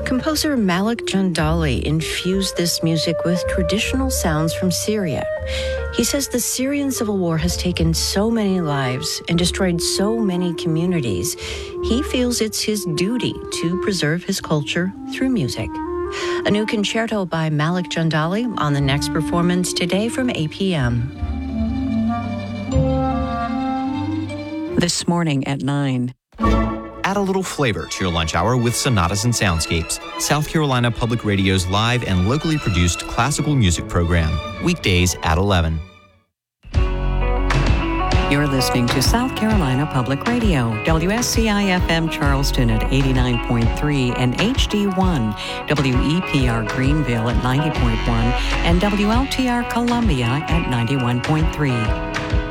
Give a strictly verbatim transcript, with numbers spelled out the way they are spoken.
Composer Malik Jandali infused this music with traditional sounds from Syria. He says the Syrian civil war has taken so many lives and destroyed so many communities. He feels it's his duty to preserve his culture through music. A new concerto by Malik Jandali on the next performance today from eight p.m. This morning at nine. Add a little flavor to your lunch hour with Sonatas and Soundscapes, South Carolina Public Radio's live and locally produced classical music program. Weekdays at eleven. You're listening to South Carolina Public Radio, W S C I F M Charleston at eighty-nine point three and H D one, W E P R Greenville at ninety point one, and W L T R Columbia at ninety-one point three.